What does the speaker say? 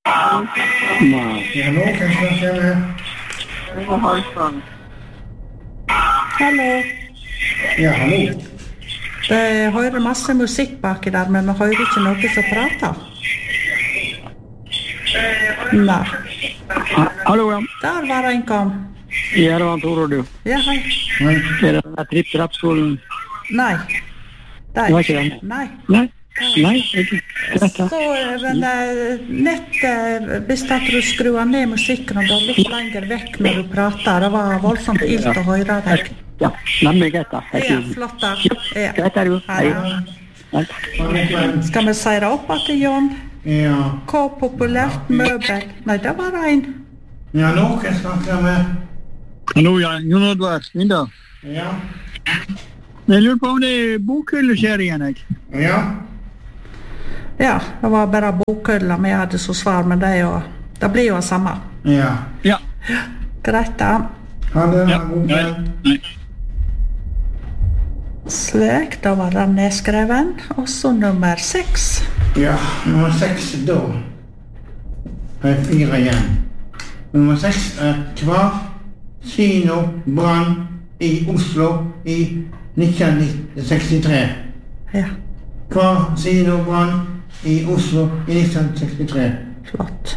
Nei. Ja, nå kan jeg snakke med. Hallo. Ja, hallo. Det hører masse musikk baki der, men vi hører ikke noe som prater. Nei. Hallo, ja. Der var en kom. Ja, det var Tore, du. Ja, hei. Nei. Er det den tripp-trapp-skolen? Nei. Det var ikke den? Nei. Nei? Nei, ikke. Greit, da. Så, men nett, hvis at du skrur ned musikken og går litt lenger vekk når du prater, det var voldsomt ilt å høre deg. Ja, nemlig greit, da. Ja, flott da. Ja. Greit, er du. Hei. Nei. Skal vi si det opp til Jon? Ja. Hva populært møbel? Nei, det var en. Ja, nå kan jeg snakke med. Hallo, ja. Jon Oddvar, Linda. Ja. Jeg lurer på om det er bokhylle-serien, jeg. Ja. Ja, det var bare bokhylla vi hadde så svar, men det blir jo det samme. Ja. Ja. Greit da. Ha det, Ja. god kveld. Nei. Slik, da var den nedskreven. Og så nummer 6. Ja, nummer 6 da. Det er 4 igjen. Nummer 6 er Kino brann i Oslo i 1963. Ja, Kino brann i Oslo i 1963. flott.